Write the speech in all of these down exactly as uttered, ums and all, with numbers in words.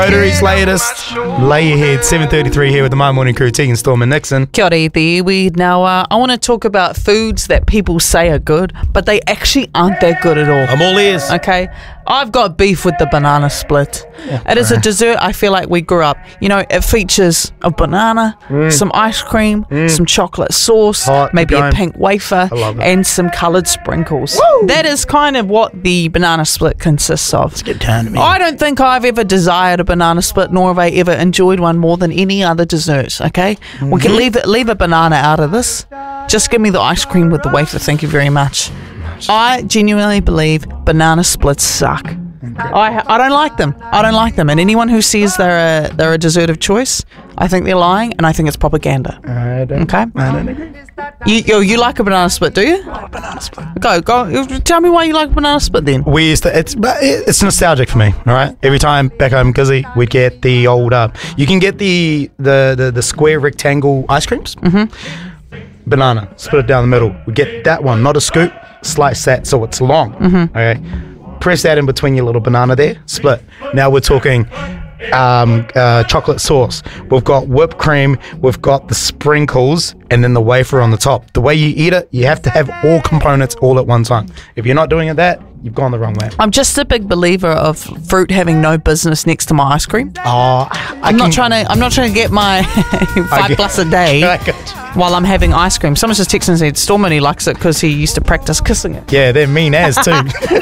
Rotary's latest. Lay your head, seven thirty-three here with the My Morning Crew, Tegan, Storm and Nixon. Kia ora there. We now uh, I want to talk about foods that people say are good, but they actually aren't that good at all. I'm all ears. Okay, I've got beef with the banana split. Yeah. It is a dessert I feel like we grew up. You know, it features a banana, mm. some ice cream, mm. some chocolate sauce, Hot, maybe a pink wafer, and some coloured sprinkles. Woo! That is kind of what the banana split consists of. It's a good time to me. I don't think I've ever desired a banana split, nor have I ever enjoyed one more than any other dessert. Okay, mm-hmm. we can leave it, leave a banana out of this. Just give me the ice cream with the wafer. Thank you very much. I genuinely believe banana splits suck. I I don't like them. I don't like them. And anyone who says they're a they're a dessert of choice, I think they're lying, and I think it's propaganda. I don't. Okay. I don't agree. You you, you like a banana split, do you? I like a banana split. Go go. Tell me why you like a banana split then. We used to. It's it's nostalgic for me. All right. Every time back home in Gizzy, we'd get the old. Uh, you can get the the the, the square rectangle ice creams. Mm-hmm. Banana. Split it down the middle. We get that one, not a scoop. Slice that so it's long. Mm-hmm. Okay. Press that in between your little banana there. Split. Now we're talking um, uh, chocolate sauce. We've got whipped cream. We've got the sprinkles, and then the wafer on the top. The way you eat it, you have to have all components all at one time. If you're not doing it that, you've gone the wrong way. I'm just a big believer of fruit having no business next to my ice cream. Oh, I'm not trying to. I'm not trying to get my five get, glass a day while I'm having ice cream. Someone just texted and said Storm and he likes it because he used to practice kissing it. Yeah, they're mean as too.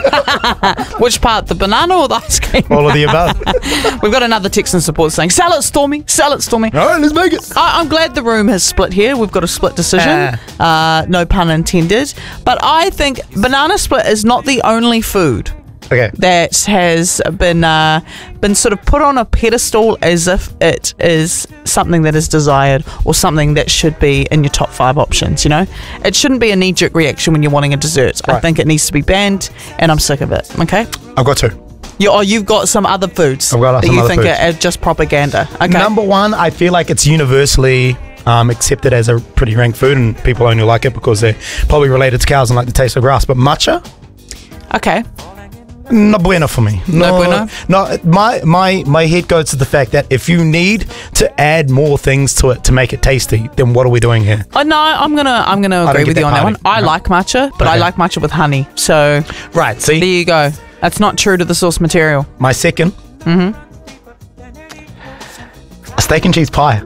Which part, the banana or the ice cream? All of the above. We've got another text and support saying, "Sell it, Stormy. Sell it, Stormy." All right, let's make it. I, I'm glad the room has split here. We've got a split decision. Uh, uh, no pun intended. But I think banana split is not the only food okay. that has been uh, been sort of put on a pedestal as if it is something that is desired or something that should be in your top five options. You know, it shouldn't be a knee-jerk reaction when you're wanting a dessert. Right. I think it needs to be banned, and I'm sick of it. Okay, I've got two. You, oh, you've got some other foods I've got that some you other think foods. are, are just propaganda. Okay, number one, I feel like it's universally Um, accepted as a pretty rank food, and people only like it because they're probably related to cows and like the taste of grass. But matcha, okay, no bueno for me. No, no bueno. No, my my my head goes to the fact that if you need to add more things to it to make it tasty, then what are we doing here? Oh no, I'm gonna I'm gonna agree with you on that one. I no. like matcha, but okay. I like matcha with honey. So right, see, there you go. That's not true to the source material. My second, mm-hmm. a steak and cheese pie.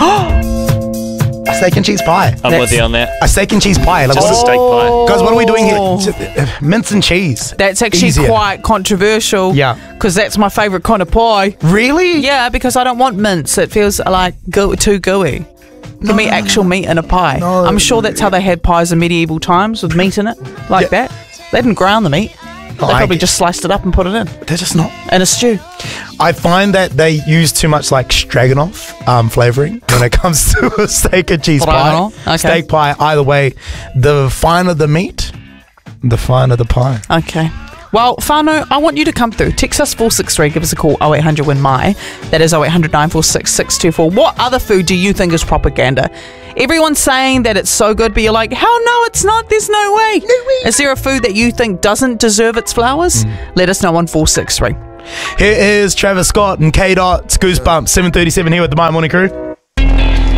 A steak and cheese pie. I'm That's with you on that. A steak and cheese pie. Just a steak pie. Guys, what are we doing here? Mince and cheese. That's actually Easier. quite controversial. Yeah. Because that's my favourite kind of pie. Really? Yeah, because I don't want mince. It feels like go- too gooey. Give no, me actual meat in a pie. No. I'm sure that's how they had pies in medieval times, with meat in it, like yeah. that. They didn't ground the meat. They oh, probably just sliced it up and put it in. They're just not. In a stew. I find that they use too much like stroganoff um, flavouring when it comes to a steak and cheese pie. Okay. Steak pie, either way, the finer the meat, the finer the pie. Okay. Well, Whānau, I want you to come through. Text us four six three, give us a call, oh eight hundred win my. That is oh eight hundred nine four six six two four. What other food do you think is propaganda? Everyone's saying that it's so good, but you're like, hell no, it's not. There's no way. No way. Is there a food that you think doesn't deserve its flowers? Mm. Let us know on four six three. Here is Travis Scott and K Dot's Goosebumps, seven thirty-seven here with the My Morning Crew.